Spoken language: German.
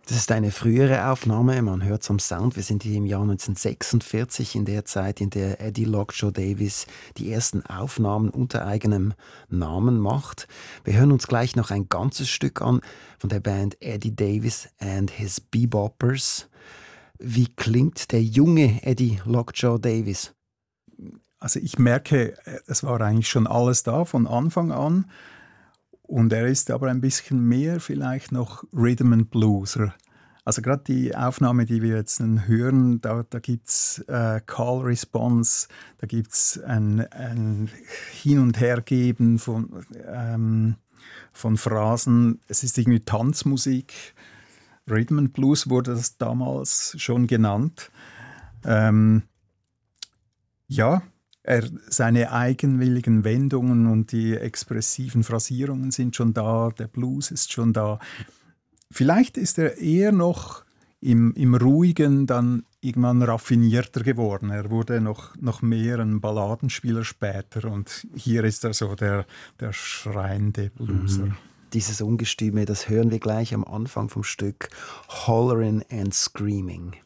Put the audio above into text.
Das ist eine frühere Aufnahme, man hört es am Sound. Wir sind hier im Jahr 1946, in der Zeit, in der Eddie Lockjaw Davis die ersten Aufnahmen unter eigenem Namen macht. Wir hören uns gleich noch ein ganzes Stück an von der Band Eddie Davis and his Beboppers. Wie klingt der junge Eddie Lockjaw Davis? Also ich merke, es war eigentlich schon alles da von Anfang an und er ist aber ein bisschen mehr vielleicht noch Rhythm and Blueser. Also gerade die Aufnahme, die wir jetzt hören, da gibt es Call Response, da gibt es ein Hin- und Hergeben von Phrasen. Es ist irgendwie Tanzmusik. Rhythm and Blues wurde das damals schon genannt. Ja, seine eigenwilligen Wendungen und die expressiven Phrasierungen sind schon da, der Blues ist schon da. Vielleicht ist er eher noch im Ruhigen dann irgendwann raffinierter geworden. Er wurde noch mehr ein Balladenspieler später und hier ist er so der schreiende Blueser. Dieses Ungestüme, das hören wir gleich am Anfang vom Stück Hollerin' and Screaming.